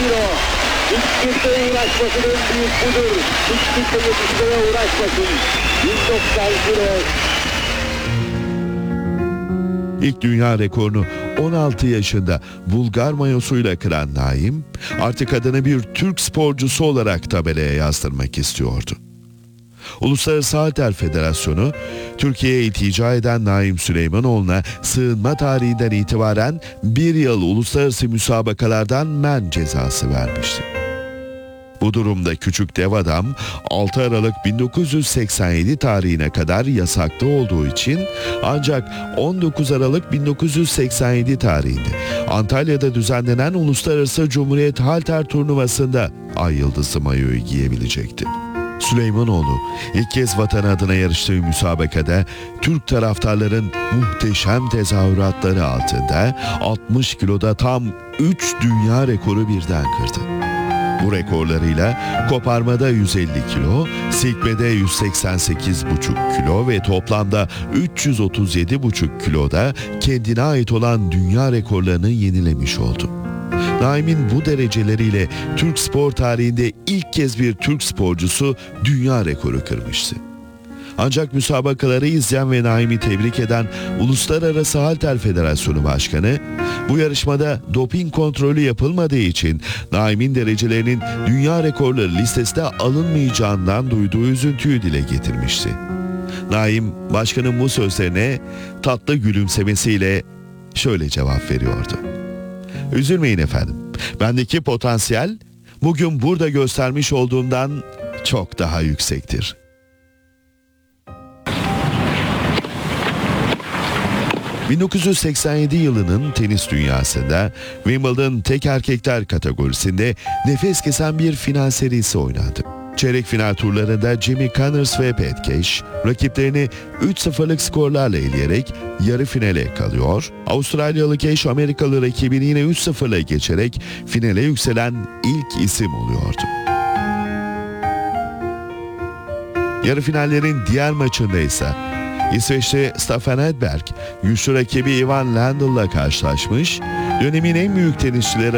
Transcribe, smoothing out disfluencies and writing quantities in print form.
kilo. Hiç kimseye uğraşmasın, en büyük budur. Hiç kimse yetişmeye uğraşmasın. 190 kilo. İlk dünya rekorunu 16 yaşında Bulgar mayosuyla kıran Naim, artık adını bir Türk sporcusu olarak tabelaya yazdırmak istiyordu. Uluslararası Halter Federasyonu, Türkiye'ye iltica eden Naim Süleymanoğlu'na sığınma tarihinden itibaren 1 yıl uluslararası müsabakalardan men cezası vermişti. Bu durumda küçük dev adam 6 Aralık 1987 tarihine kadar yasakta olduğu için ancak 19 Aralık 1987 tarihinde Antalya'da düzenlenen Uluslararası Cumhuriyet Halter Turnuvası'nda ay yıldızı mayoyu giyebilecekti. Süleymanoğlu ilk kez vatan adına yarıştığı müsabakada Türk taraftarların muhteşem tezahüratları altında 60 kiloda tam 3 dünya rekoru birden kırdı. Bu rekorlarıyla koparmada 150 kilo, silkmede 188,5 kilo ve toplamda 337,5 kiloda kendine ait olan dünya rekorlarını yenilemiş oldu. Naim'in bu dereceleriyle Türk spor tarihinde ilk kez bir Türk sporcusu dünya rekoru kırmıştı. Ancak müsabakaları izleyen ve Naim'i tebrik eden Uluslararası Halter Federasyonu Başkanı, bu yarışmada doping kontrolü yapılmadığı için Naim'in derecelerinin dünya rekorları listesine alınmayacağından duyduğu üzüntüyü dile getirmişti. Naim, başkanın bu sözlerine tatlı gülümsemesiyle şöyle cevap veriyordu. "Üzülmeyin efendim, bendeki potansiyel bugün burada göstermiş olduğumdan çok daha yüksektir." ...1987 yılının tenis dünyasında Wimbledon tek erkekler kategorisinde nefes kesen bir final serisi oynandı. Çeyrek final turlarında Jimmy Connors ve Pat Cash rakiplerini 3-0'lık skorlarla eleyerek yarı finale kalıyor. Avustralyalı Cash Amerikalı rakibini yine 3-0'la geçerek finale yükselen ilk isim oluyordu. Yarı finallerin diğer maçında ise İsveçli Staffan Edberg güçlü rakibi Ivan Lendl'la karşılaşmış, dönemin en büyük tenisçileri